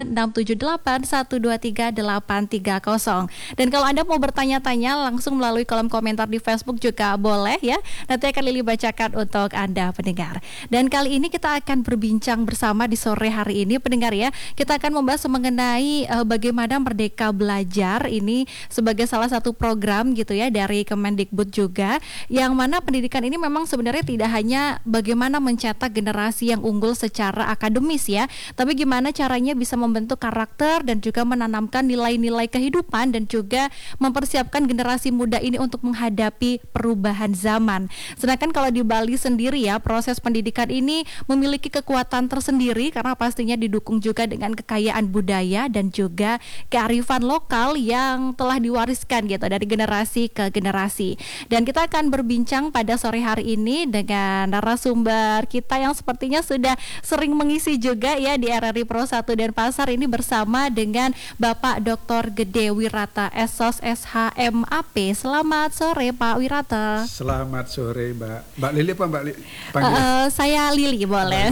081678123830. Dan kalau Anda mau bertanya-tanya langsung melalui kolom komentar di Facebook juga boleh ya. Nanti akan Lili bacakan untuk Anda pendengar. Dan kali ini kita akan berbincang bersama di sore hari ini pendengar ya. Kita akan membahas mengenai bagaimana Merdeka Belajar ini sebagai salah satu program gitu ya dari Kemendikbud juga, yang mana pendidikan ini memang sebenarnya tidak hanya bagaimana mencetak generasi yang unggul secara akademis ya, tapi gimana caranya bisa membentuk karakter dan juga menanamkan nilai-nilai kehidupan dan juga mempersiapkan generasi muda ini untuk menghadapi perubahan zaman. Sedangkan kalau di Bali sendiri ya, proses pendidikan ini memiliki kekuatan tersendiri karena pastinya didukung juga dengan kekayaan budaya dan juga kearifan lokal yang telah diwariskan gitu dari generasi ke generasi. Dan kita akan berbincang pada sore hari ini dengan narasumber kita yang sepertinya sudah sering mengisi juga ya di RRI Pro 1 Denpasar ini bersama dengan Bapak Dr. Gede Wirata SOS SHMAP. Selamat sore Pak Wirata. Selamat sore Mbak Lili apa Mbak Lili? Saya Lili boleh.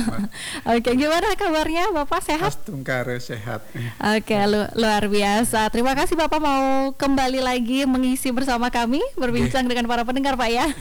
Oke, gimana kabarnya Bapak, sehat? Astungkare sehat. Oke, luar biasa. Terima kasih Bapak mau kembali lagi mengisi bersama kami berbincang dengan para pendengar Pak ya.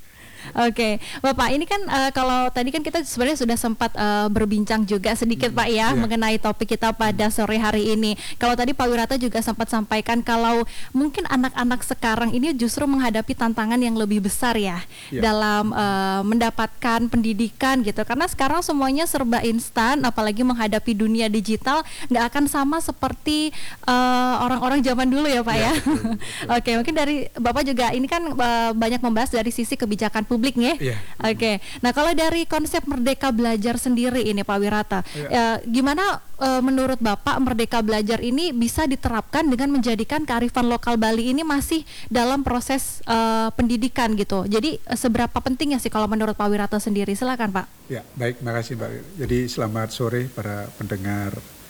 Oke, Bapak, ini kan kalau tadi kan kita sebenarnya sudah sempat berbincang juga sedikit Pak ya mengenai topik kita pada sore hari ini. Kalau tadi Pak Wirata juga sempat sampaikan kalau mungkin anak-anak sekarang ini justru menghadapi tantangan yang lebih besar ya dalam mendapatkan pendidikan gitu. Karena sekarang semuanya serba instan, apalagi menghadapi dunia digital, nggak akan sama seperti orang-orang zaman dulu ya Pak ya. Oke, mungkin dari Bapak juga ini kan banyak membahas dari sisi kebijakan publik ya. Oke. Nah, kalau dari konsep Merdeka Belajar sendiri ini Pak Wirata, gimana menurut Bapak Merdeka Belajar ini bisa diterapkan dengan menjadikan kearifan lokal Bali ini masih dalam proses pendidikan gitu. Jadi seberapa pentingnya sih kalau menurut Pak Wirata sendiri? Silakan Pak. Ya, baik, makasih Mbak. Jadi selamat sore para pendengar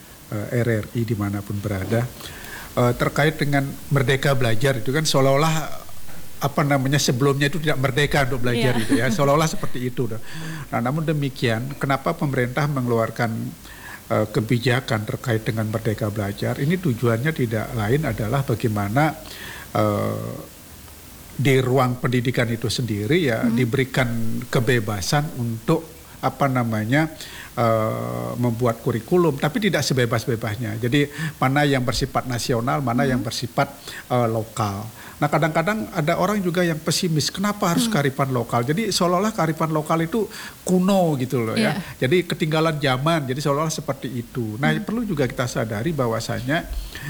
RRI dimanapun berada. Terkait dengan Merdeka Belajar itu kan seolah-olah sebelumnya itu tidak merdeka untuk belajar gitu ya, seolah-olah seperti itu. Nah, namun demikian, kenapa pemerintah mengeluarkan kebijakan terkait dengan Merdeka Belajar? Ini tujuannya tidak lain adalah bagaimana di ruang pendidikan itu sendiri ya diberikan kebebasan untuk membuat kurikulum, tapi tidak sebebas-bebasnya. Jadi mana yang bersifat nasional, mana yang bersifat lokal. Nah, kadang-kadang ada orang juga yang pesimis, kenapa harus kearifan lokal? Jadi seolah-olah kearifan lokal itu kuno gitu loh ya. Jadi ketinggalan zaman, jadi seolah-olah seperti itu. Nah, perlu juga kita sadari bahwasanya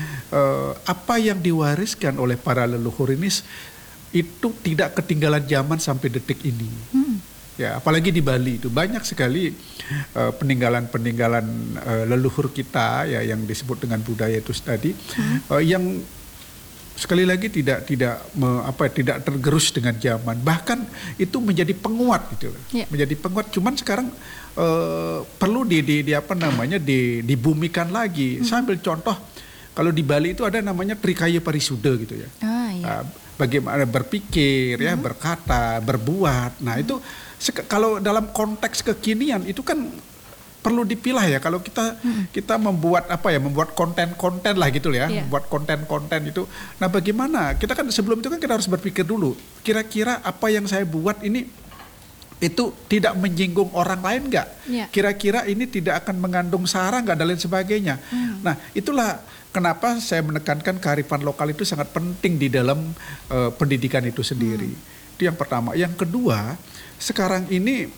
apa yang diwariskan oleh para leluhur ini itu tidak ketinggalan zaman sampai detik ini. Ya, apalagi di Bali itu banyak sekali peninggalan-peninggalan leluhur kita ya yang disebut dengan budaya itu tadi yang sekali lagi tidak tergerus dengan zaman, bahkan itu menjadi penguat gitu loh. Menjadi penguat, cuman sekarang perlu dibumikan lagi. Saya ambil contoh, kalau di Bali itu ada namanya Trikaya Parisuda gitu ya. Bagaimana berpikir ya, berkata, berbuat. Nah, itu kalau dalam konteks kekinian itu kan perlu dipilah ya, kalau kita membuat membuat konten-konten lah gitu ya, membuat konten-konten itu. Nah, bagaimana? Kita kan sebelum itu kan kita harus berpikir dulu, kira-kira apa yang saya buat ini itu tidak menyinggung orang lain nggak? Kira-kira ini tidak akan mengandung sara nggak dan lain sebagainya. Nah, itulah kenapa saya menekankan kearifan lokal itu sangat penting di dalam pendidikan itu sendiri. Itu yang pertama. Yang kedua, sekarang ini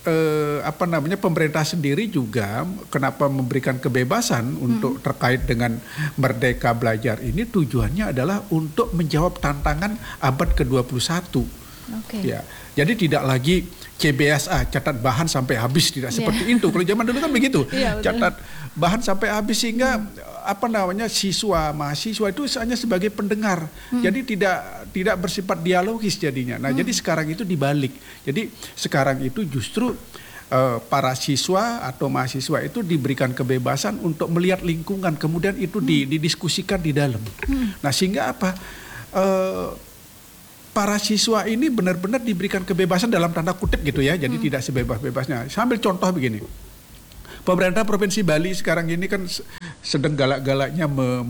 pemerintah sendiri juga kenapa memberikan kebebasan untuk terkait dengan Merdeka Belajar ini, tujuannya adalah untuk menjawab tantangan abad ke-21. Ya, jadi tidak lagi CBSA, catat bahan sampai habis, tidak seperti itu. Kalau zaman dulu kan begitu, catat bahan sampai habis sehingga siswa mahasiswa itu hanya sebagai pendengar, jadi tidak bersifat dialogis jadinya. Nah, jadi sekarang itu dibalik. Jadi sekarang itu justru para siswa atau mahasiswa itu diberikan kebebasan untuk melihat lingkungan, kemudian itu didiskusikan di dalam. Nah, sehingga para siswa ini benar-benar diberikan kebebasan dalam tanda kutip gitu ya, jadi tidak sebebas-bebasnya. Saya ambil contoh begini. Pemerintah Provinsi Bali sekarang ini kan sedang galak-galaknya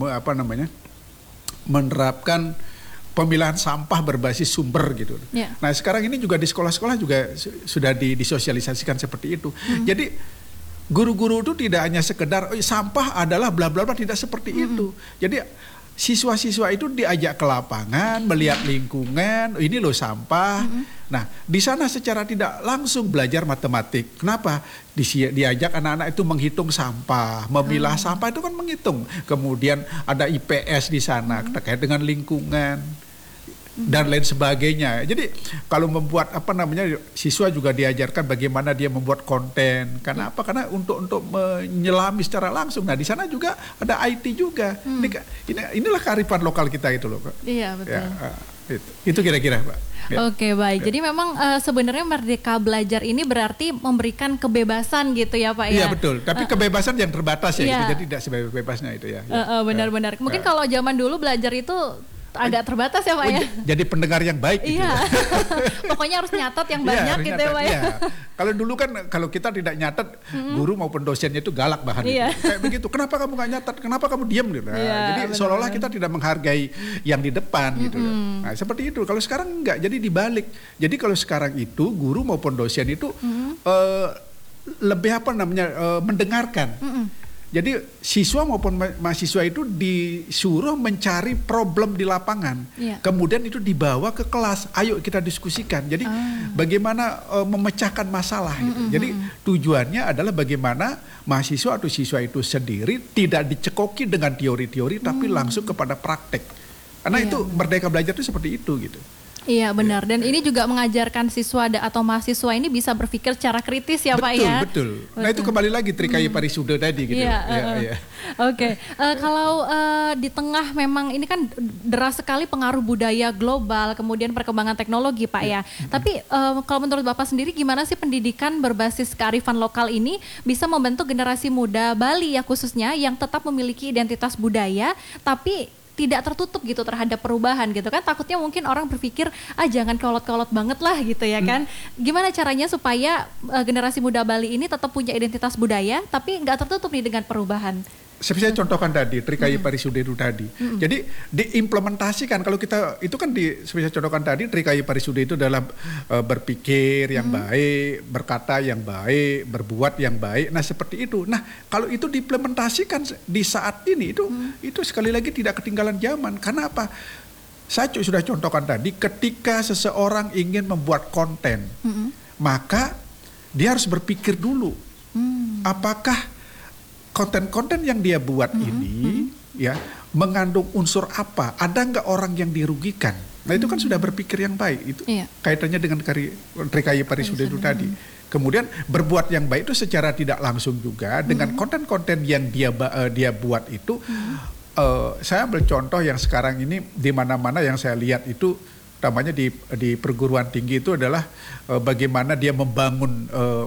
menerapkan pemilahan sampah berbasis sumber gitu. Yeah. Nah sekarang ini juga di sekolah-sekolah juga sudah disosialisasikan seperti itu. Jadi guru-guru itu tidak hanya sekedar sampah adalah bla bla bla, tidak seperti itu. Jadi siswa-siswa itu diajak ke lapangan, melihat lingkungan, ini loh sampah. Nah, di sana secara tidak langsung belajar matematik. Kenapa? Diajak anak-anak itu menghitung sampah, memilah sampah itu kan menghitung. Kemudian ada IPS di sana terkait dengan lingkungan dan lain sebagainya. Jadi kalau membuat siswa juga diajarkan bagaimana dia membuat konten. Karena apa? Karena untuk menyelami secara langsung. Nah di sana juga ada IT juga. Inilah kearifan lokal kita itu loh. Iya betul. Ya, itu kira-kira Pak. Ya. Oke baik. Jadi memang sebenarnya Merdeka Belajar ini berarti memberikan kebebasan gitu ya Pak ya. Iya betul. Tapi kebebasan yang terbatas ya. Iya. Gitu. Jadi tidak sebebas-bebasnya itu ya. Benar-benar. Mungkin kalau zaman dulu belajar itu agak terbatas ya Pak ya. Jadi pendengar yang baik gitu. Iya. Pokoknya harus nyatat yang banyak gitu ya Pak ya. Kalau dulu kan kalau kita tidak nyatat, guru maupun dosennya itu galak bahan gitu. Kayak begitu. Kenapa kamu nggak nyatat? Kenapa kamu diam gitu? Nah, jadi seolah-olah kita tidak menghargai yang di depan gitu. Nah, seperti itu. Kalau sekarang enggak, jadi dibalik. Jadi kalau sekarang itu guru maupun dosen itu lebih mendengarkan. Jadi siswa maupun mahasiswa itu disuruh mencari problem di lapangan. Kemudian itu dibawa ke kelas. Ayo kita diskusikan. Jadi bagaimana memecahkan masalah gitu. Jadi tujuannya adalah bagaimana mahasiswa atau siswa itu sendiri tidak dicekoki dengan teori-teori tapi langsung kepada praktek. Karena itu Merdeka Belajar itu seperti itu gitu. Iya benar, dan ini juga mengajarkan siswa atau mahasiswa ini bisa berpikir secara kritis ya Pak ya. Betul. Nah itu kembali lagi Trikaya Parisuda tadi gitu. Oke. Kalau di tengah memang ini kan deras sekali pengaruh budaya global, kemudian perkembangan teknologi Pak ya. Tapi kalau menurut Bapak sendiri gimana sih pendidikan berbasis kearifan lokal ini bisa membentuk generasi muda Bali ya khususnya yang tetap memiliki identitas budaya tapi tidak tertutup gitu terhadap perubahan gitu kan. Takutnya mungkin orang berpikir jangan kolot-kolot banget lah gitu ya kan. Gimana caranya supaya generasi muda Bali ini tetap punya identitas budaya tapi nggak tertutup nih dengan perubahan? Seperti saya contohkan tadi, Trikaya Parisuda itu tadi. Jadi diimplementasikan, kalau kita, itu kan seperti saya contohkan tadi, Trikaya Parisuda itu adalah berpikir yang baik, berkata yang baik, berbuat yang baik. Nah seperti itu. Nah kalau itu diimplementasikan di saat ini, itu sekali lagi tidak ketinggalan zaman. Karena apa? Saya sudah contohkan tadi, ketika seseorang ingin membuat konten, maka dia harus berpikir dulu, apakah konten-konten yang dia buat ini ya mengandung unsur apa? Ada nggak orang yang dirugikan? Nah itu kan sudah berpikir yang baik. Itu kaitannya dengan Trikaya Parisuda itu tadi. Kemudian berbuat yang baik itu secara tidak langsung juga dengan konten-konten yang dia buat itu. Saya ambil contoh yang sekarang ini di mana-mana yang saya lihat itu, namanya di perguruan tinggi itu adalah bagaimana dia membangun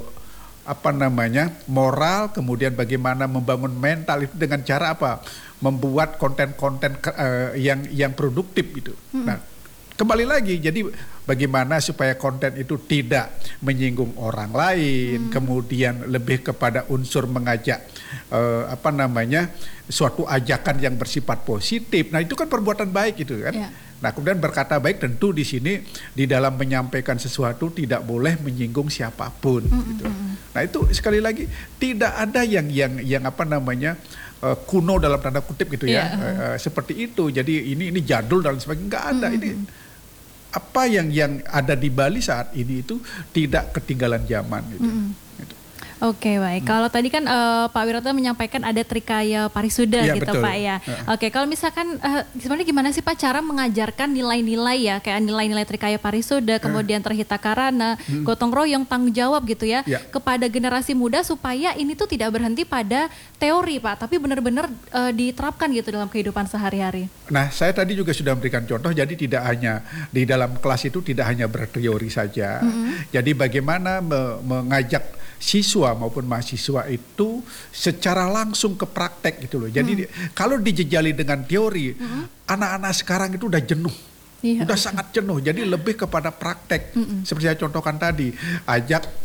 moral, kemudian bagaimana membangun mental itu dengan cara apa? Membuat konten-konten yang produktif itu. Nah, kembali lagi, jadi bagaimana supaya konten itu tidak menyinggung orang lain, kemudian lebih kepada unsur mengajak suatu ajakan yang bersifat positif. Nah, itu kan perbuatan baik itu kan. Nah, kemudian berkata baik tentu di sini di dalam menyampaikan sesuatu tidak boleh menyinggung siapapun gitu. Nah, itu sekali lagi tidak ada yang kuno dalam tanda kutip gitu ya. Seperti itu. Jadi ini jadul dan sebagainya, enggak ada. Ini apa yang ada di Bali saat ini itu tidak ketinggalan zaman gitu. Oke baik. Kalau tadi kan Pak Wiratno menyampaikan ada Trikaya Parisuda gitu betul. Pak ya. Oke, kalau misalkan sebenarnya gimana sih Pak cara mengajarkan nilai-nilai ya, kayak nilai-nilai Trikaya Parisuda, kemudian Terhita Karana, gotong royong, tanggung jawab gitu ya, kepada generasi muda supaya ini tuh tidak berhenti pada teori Pak, tapi benar-benar diterapkan gitu dalam kehidupan sehari-hari. Nah, saya tadi juga sudah memberikan contoh, jadi tidak hanya di dalam kelas itu tidak hanya berteori saja. Jadi bagaimana mengajak siswa maupun mahasiswa itu secara langsung ke praktek gitu loh. Jadi kalau dijejali dengan teori, anak-anak sekarang itu udah jenuh. Udah sangat jenuh. Jadi lebih kepada praktek. Seperti saya contohkan tadi, ajak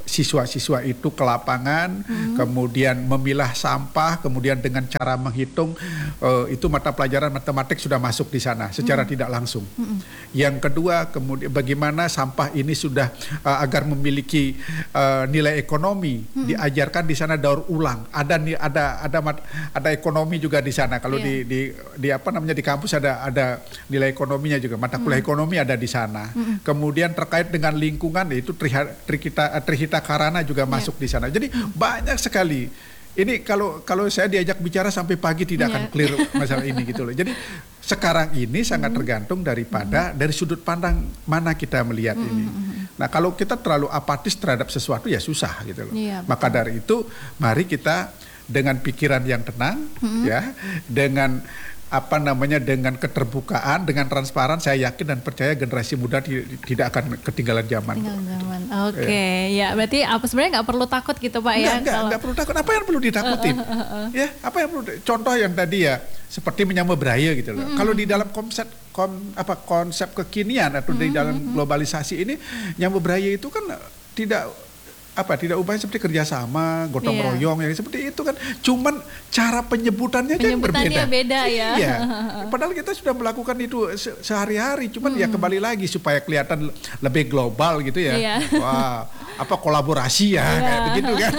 siswa-siswa itu ke lapangan, kemudian memilah sampah, kemudian dengan cara menghitung itu mata pelajaran matematik sudah masuk di sana secara tidak langsung. Yang kedua, kemudian bagaimana sampah ini sudah agar memiliki nilai ekonomi, diajarkan di sana daur ulang. Ada ekonomi juga di sana. Kalau di apa namanya di kampus ada nilai ekonominya juga. Mata kuliah ekonomi ada di sana. Kemudian terkait dengan lingkungan itu Trihita Karana juga masuk di sana. Jadi banyak sekali. Ini kalau saya diajak bicara sampai pagi tidak akan clear masalah ini gitu loh. Jadi sekarang ini sangat tergantung dari sudut pandang mana kita melihat ini. Nah, kalau kita terlalu apatis terhadap sesuatu ya susah gitu loh. Maka dari itu mari kita dengan pikiran yang tenang ya, dengan dengan keterbukaan, dengan transparan, saya yakin dan percaya generasi muda tidak akan ketinggalan zaman. Oke, ya berarti sebenarnya nggak perlu takut gitu Pak ya? Nggak perlu takut. Apa yang perlu ditakutin? Ya, apa yang perlu? Contoh yang tadi ya, seperti menyambut beraya gitu loh. Kalau di dalam konsep kekinian atau di dalam globalisasi ini, nyambut beraya itu kan tidak upaya seperti kerjasama, gotong royong yang seperti itu kan. Cuman cara penyebutannya yang berbeda. Beda ya. Iya. Padahal kita sudah melakukan itu sehari-hari. Cuman ya kembali lagi supaya kelihatan lebih global gitu ya. Wah, kolaborasi ya kayak begitu kan.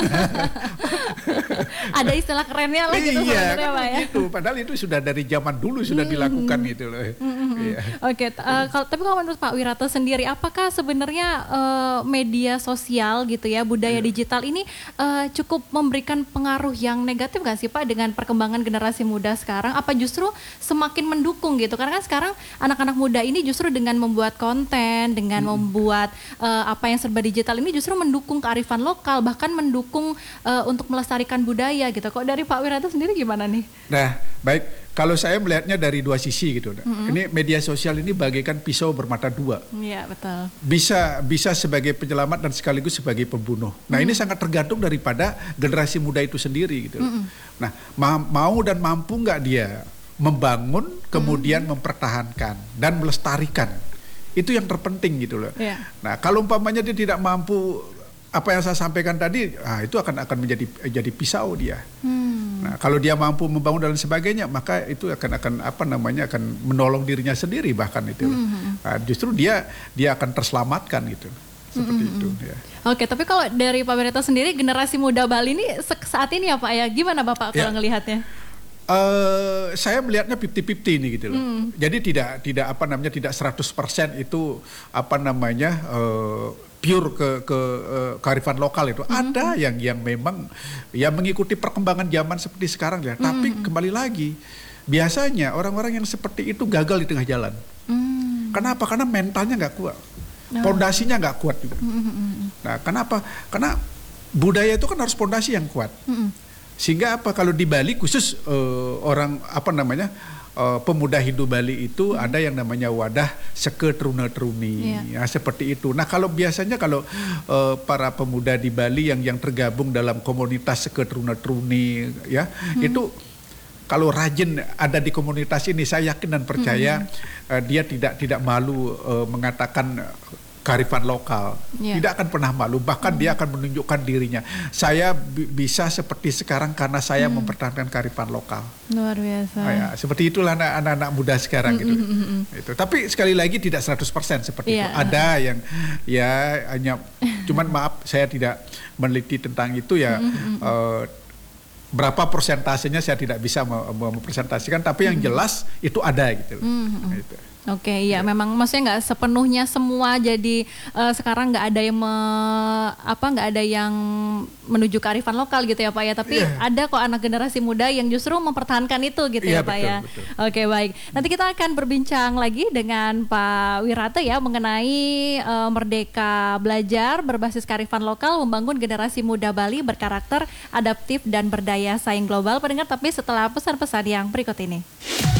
Ada istilah kerennya lah gitu sebenarnya Pak ya. Gitu. Padahal itu sudah dari zaman dulu sudah dilakukan gitu loh. Oke, tapi kalau menurut Pak Wirato sendiri, apakah sebenarnya media sosial gitu ya, budaya digital ini cukup memberikan pengaruh yang negatif nggak sih Pak dengan perkembangan generasi muda sekarang? Apa justru semakin mendukung gitu? Karena kan sekarang anak-anak muda ini justru dengan membuat konten, dengan membuat apa yang serba digital ini justru mendukung kearifan lokal, bahkan mendukung untuk melestarikan budaya gitu. Kok dari Pak Wirato sendiri gimana nih? Nah, baik. Kalau saya melihatnya dari dua sisi gitu. Ini media sosial ini bagaikan pisau bermata dua. Iya, betul. Bisa sebagai penyelamat dan sekaligus sebagai pembunuh. Nah, ini sangat tergantung daripada generasi muda itu sendiri gitu. Nah, mau dan mampu nggak dia membangun, kemudian mempertahankan dan melestarikan. Itu yang terpenting gitu loh. Nah, kalau umpamanya dia tidak mampu apa yang saya sampaikan tadi, itu akan menjadi pisau dia. Nah, kalau dia mampu membangun dan sebagainya, maka itu akan menolong dirinya sendiri bahkan itu. Nah, justru dia akan terselamatkan gitu. Seperti itu ya. Oke, tapi kalau dari Pak Wirato sendiri, generasi muda Bali ini saat ini ya Pak ya, gimana Bapak kalau ngelihatnya? Saya melihatnya 50-50 ini gitu loh. Jadi tidak 100% itu pure ke kearifan lokal itu. Ada yang memang ya mengikuti perkembangan zaman seperti sekarang ya. Tapi kembali lagi, biasanya orang-orang yang seperti itu gagal di tengah jalan. Kenapa? Karena mentalnya nggak kuat, pondasinya nggak kuat juga. Nah, kenapa? Karena budaya itu kan harus pondasi yang kuat. Sehingga kalau di Bali khusus pemuda Hindu Bali itu ada yang namanya wadah Seke Truna Truni, ya, seperti itu. Nah, biasanya para pemuda di Bali yang tergabung dalam komunitas Seke Truna Truni ya, itu kalau rajin ada di komunitas ini, saya yakin dan percaya dia tidak malu mengatakan kearifan lokal, tidak akan pernah malu, bahkan dia akan menunjukkan dirinya. Saya bisa seperti sekarang karena saya mempertahankan kearifan lokal. Luar biasa. Ya, seperti itulah anak-anak muda sekarang gitu. Itu. Tapi sekali lagi tidak 100% seperti itu. Ada yang ya hanya, cuman maaf saya tidak meneliti tentang itu ya. Berapa persentasenya saya tidak bisa mempresentasikan, tapi yang jelas itu ada gitu. Gitu. Oke, iya, memang maksudnya nggak sepenuhnya semua jadi sekarang nggak ada yang menuju kearifan lokal gitu ya Pak ya, tapi ada kok anak generasi muda yang justru mempertahankan itu gitu ya Pak ya. Betul. Oke, baik. Nanti kita akan berbincang lagi dengan Pak Wirato ya mengenai Merdeka Belajar berbasis kearifan lokal membangun generasi muda Bali berkarakter adaptif dan berdaya saing global pendengar, tapi setelah pesan-pesan yang berikut ini.